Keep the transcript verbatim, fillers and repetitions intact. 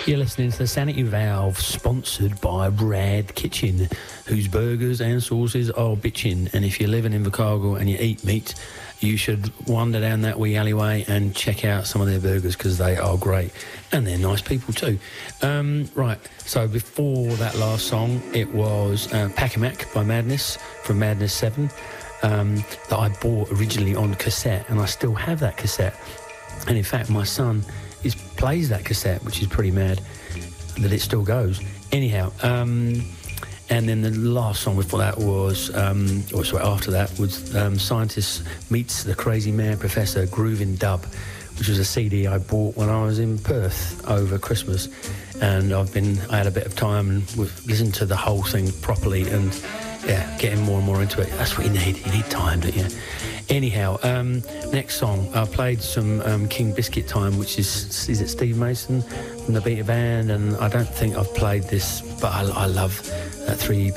You're listening to the Sanity Valve, sponsored by Brad Kitchen, whose burgers and sauces are bitchin'. And if you're living in Invercargill and you eat meat, you should wander down that wee alleyway and check out some of their burgers, because they are great. And they're nice people too. Um, right, so before that last song, it was uh, Pack a Mac by Madness from Madness seven, um, that I bought originally on cassette, and I still have that cassette. And in fact, my son is plays that cassette, which is pretty mad that it still goes. Anyhow, um, and then the last song before that was, um, or sorry, after that was um, Scientist Meets the Crazy Man Professor Groovin' Dub, which was a C D I bought when I was in Perth over Christmas. And I've been, I had a bit of time and listened to the whole thing properly, and yeah, getting more and more into it. That's what you need. You need time, don't you? Anyhow, um, next song, I played some um, King Biscuit Time, which is, is it Steve Mason from the Beta Band, and I don't think I've played this, but I, I love that three